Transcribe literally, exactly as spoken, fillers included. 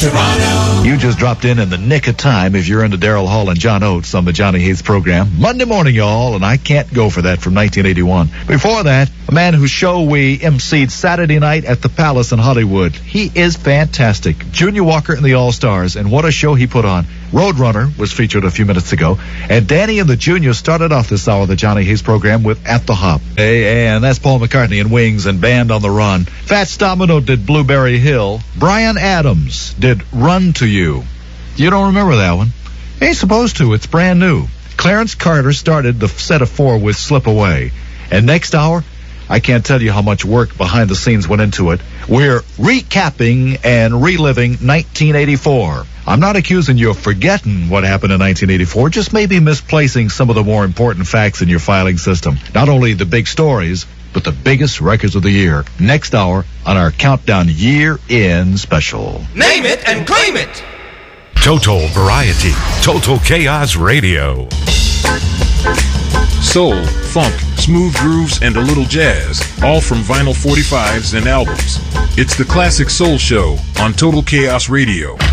Toronto. You just dropped in in the nick of time if you're into Daryl Hall and John Oates on the Johnny Hayes program. Monday morning, y'all, and I can't go for that from nineteen eighty-one. Before that, a man whose show we emceed Saturday night at the Palace in Hollywood. He is fantastic. Junior Walker and the All-Stars, and what a show he put on. Roadrunner was featured a few minutes ago, and Danny and the Juniors started off this hour of the Johnny Hayes program with At the Hop. Hey, and that's Paul McCartney and Wings and Band on the Run. Fats Domino did Blueberry Hill. Bryan Adams did Run to You. You don't remember that one? Ain't supposed to. It's brand new. Clarence Carter started the set of four with Slip Away. And next hour, I can't tell you how much work behind the scenes went into it. We're recapping and reliving nineteen eighty-four. I'm not accusing you of forgetting what happened in nineteen eighty-four, just maybe misplacing some of the more important facts in your filing system. Not only the big stories, but the biggest records of the year. Next hour on our Countdown Year-End Special. Name it and claim it. Total Variety. Total Chaos Radio. Soul, funk, smooth grooves, and a little jazz, all from vinyl forty-fives and albums. It's the Classic Soul Show on Total Chaos Radio.